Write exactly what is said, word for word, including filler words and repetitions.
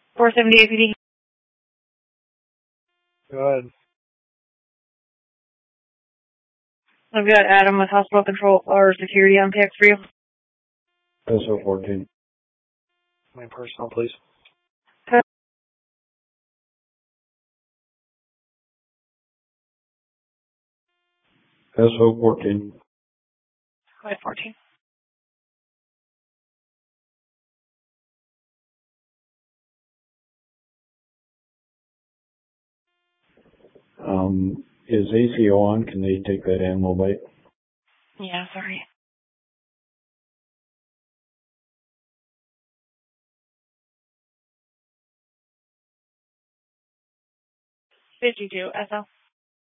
four seventy-eight P D. Go ahead. I've got Adam with hospital control or security on P X for you. S O fourteen. My personal, please. Okay. S O fourteen. Go ahead, fourteen. Um, is A C O on? Can they take that animal bite? Yeah, sorry. fifty-two, S L.